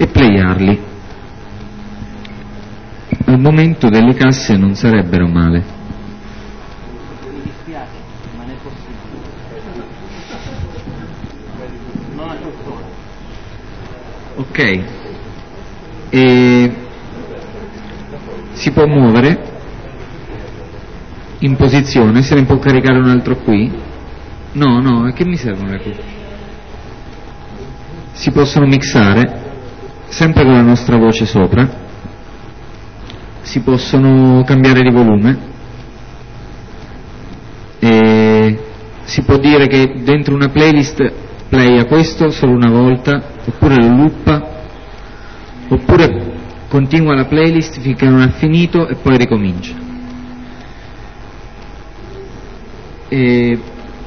e playarli. Al momento delle casse non sarebbero male. Mi dispiace, ma non è possibile. Non a quest'ora. Ok. E si può muovere in posizione, se ne può caricare un altro qui? No, che mi servono le cuffie? Si possono mixare, sempre con la nostra voce sopra, si possono cambiare di volume, e si può dire che dentro una playlist playa questo solo una volta, oppure lo loopa, oppure continua la playlist finché non ha finito e poi ricomincia. E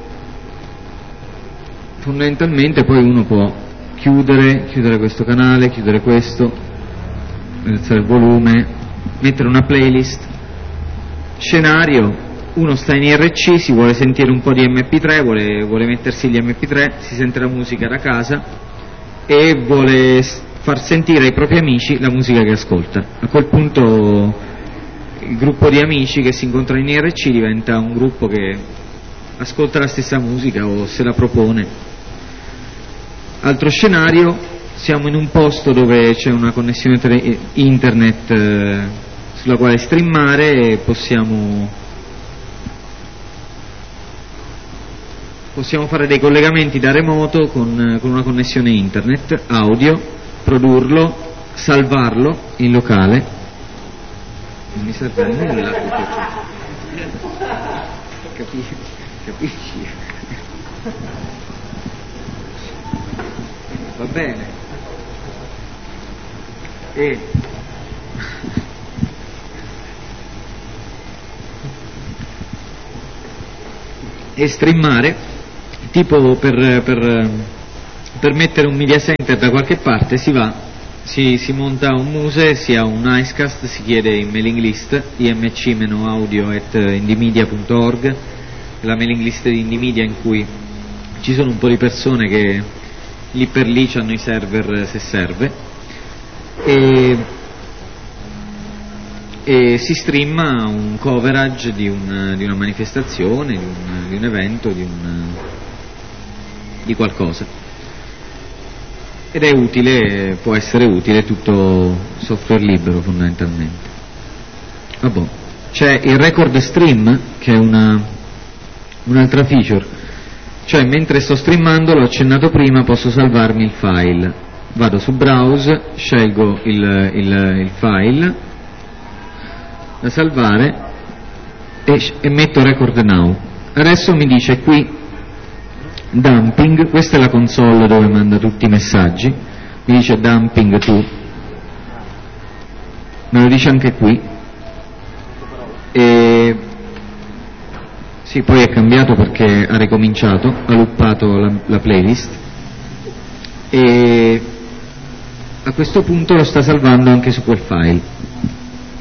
fondamentalmente poi uno può chiudere questo canale, chiudere questo, alzare il volume, mettere una playlist. Scenario: uno sta in IRC, si vuole sentire un po' di MP3, vuole mettersi gli MP3, si sente la musica da casa e vuole far sentire ai propri amici la musica che ascolta. A quel punto il gruppo di amici che si incontra in IRC diventa un gruppo che ascolta la stessa musica o se la propone. Altro scenario: siamo in un posto dove c'è una connessione internet sulla quale streamare e possiamo fare dei collegamenti da remoto con una connessione internet, audio, produrlo, salvarlo in locale. Non mi serve a nulla, capisci? Va bene. E streamare, tipo per mettere un media center da qualche parte si monta un muse, si ha un icecast, si chiede in mailing list imc-audio@indimedia.org, la mailing list di Indimedia, in cui ci sono un po' di persone che lì per lì hanno i server se serve, e si streama un coverage di una manifestazione, di un evento, di qualcosa, ed è utile, può essere utile, tutto software libero fondamentalmente. C'è il record stream, che è un'altra feature, cioè mentre sto streamando, l'ho accennato prima, posso salvarmi il file. Vado su browse, scelgo il file da salvare e metto record now. Adesso mi dice qui dumping, questa è la console dove manda tutti i messaggi, mi dice dumping to, me lo dice anche qui, e sì, poi è cambiato perché ha ricominciato, ha loopato la playlist, e a questo punto lo sta salvando anche su quel file.